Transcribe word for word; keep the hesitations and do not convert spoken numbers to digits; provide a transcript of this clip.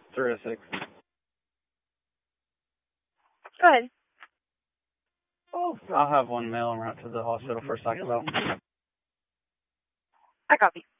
Three to six. Go ahead. Oh, I'll have one mail and route to the hospital for a cyclo. I copy.